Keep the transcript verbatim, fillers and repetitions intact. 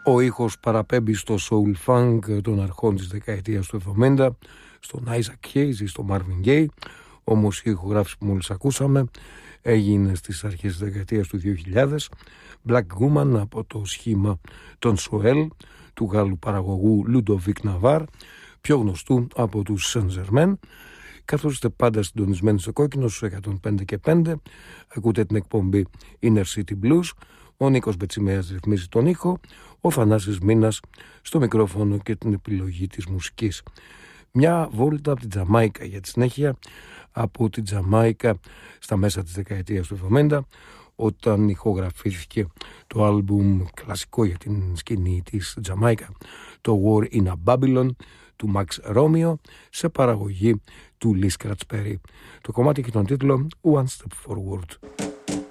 Ο ήχος παραπέμπει στο soul funk των αρχών της δεκαετίας του εβδομήντα, στον Isaac Hayes ή στο Marvin Gaye, όμως η ηχογράφηση που μόλις ακούσαμε έγινε στις αρχές της δεκαετίας του δύο χιλιάδες. Black Woman από το σχήμα των Soel, του Γάλλου παραγωγού Ludovic Navarre, πιο γνωστού από τους Saint Germain. Καθώς είστε πάντα συντονισμένοι στο κόκκινο στους εκατόν πέντε και πέντε, ακούτε την εκπομπή Inner City Blues. Ο Νίκος Μπετσιμέας ρυθμίζει τον ήχο, ο Θανάσης Μίνας στο μικρόφωνο και την επιλογή της μουσικής. Μια βόλτα από την Τζαμάικα για τη συνέχεια, από την Τζαμάικα στα μέσα της δεκαετίας του εβδομήντα, όταν ηχογραφήθηκε το άλμπουμ κλασικό για την σκηνή της Τζαμάικα, το War in a Babylon του Max Romeo, σε παραγωγή του Lee Scratch Perry. Το κομμάτι έχει τον τίτλο One Step Forward.